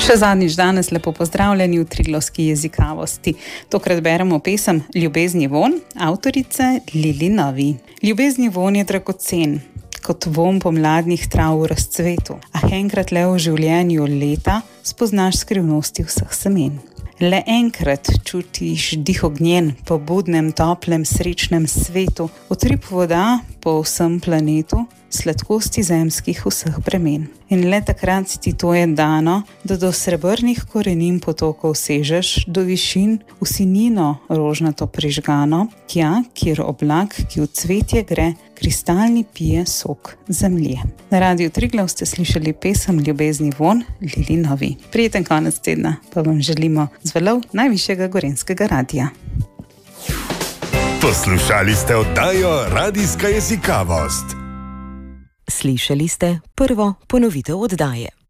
Še zadnjič danes lepo pozdravljeni v Triglavski jezikavosti. Tokrat beremo pesem Ljubezni von, avtorice Lili Novi. Ljubezni von je dragocen, kot vonj pomladnih trav v razcvetu, a enkrat le v življenju leta spoznaš skrivnosti vseh semen. Le enkrat čutiš dih ognjen po budnem, toplem, srečnem svetu, utrip voda po vsem planetu, sladkosti zemskih vseh bremen. In le takrat ti to je dano, da do srebrnih korenin potokov sežeš, do višin v sinino rožnato prižgano, tja, kjer oblak, ki v cvetje gre, kristalni pije sok zemlje. Na Radiu Triglav ste slišali pesem Ljubezni von, Lili Novi. Prijeten konec tedna pa vam želimo z valov najvišjega gorenjskega radija. Poslušali ste oddajo Radijska jezikavost. Slišali ste prvo ponovitev oddaje.